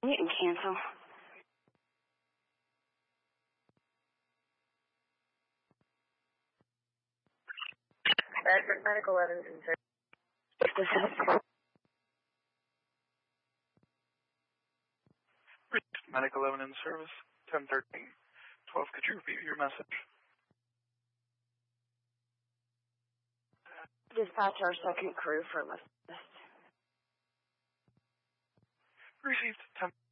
You can cancel. Bedford Medical Evidence and Service. This is Medical Evidence Service, 1013. 12, could you repeat your message? dispatch our second crew for list. Received 10.